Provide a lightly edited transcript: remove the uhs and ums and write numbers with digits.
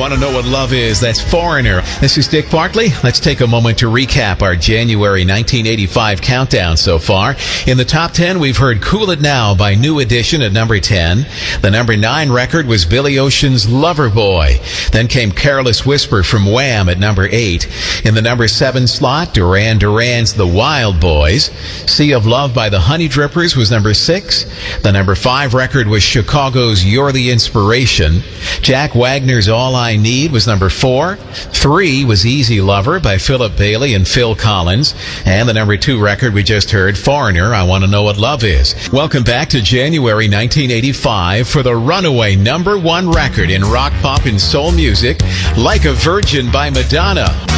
Want to know what love is? That's Foreigner. This is Dick Bartley. Let's take a moment to recap our January 1985 countdown so far. In the top 10, we've heard Cool It Now by New Edition at number 10. The number 9 record was Billy Ocean's Loverboy. Then came Careless Whisper from Wham at number 8. In the number 7 slot, Duran Duran's The Wild Boys. Sea of Love by the Honey Drippers was number 6. The number 5 record was Chicago's You're the Inspiration. Jack Wagner's All I Need was number 4. 3 was Easy Lover by Philip Bailey and Phil Collins. And the number 2 record we just heard, Foreigner, I Want to Know What Love Is. Welcome back to January 1985 for the runaway number 1 record in rock, pop, and soul music, Like a Virgin by Madonna.